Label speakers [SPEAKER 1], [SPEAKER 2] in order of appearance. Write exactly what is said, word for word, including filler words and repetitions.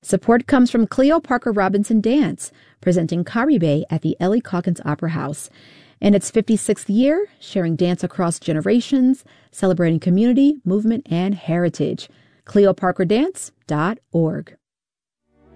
[SPEAKER 1] Support comes from Cleo Parker Robinson Dance, presenting Caribe at the Ellie Calkins Opera House. In its fifty-sixth year, sharing dance across generations, celebrating community, movement, and heritage. cleo parker dance dot org.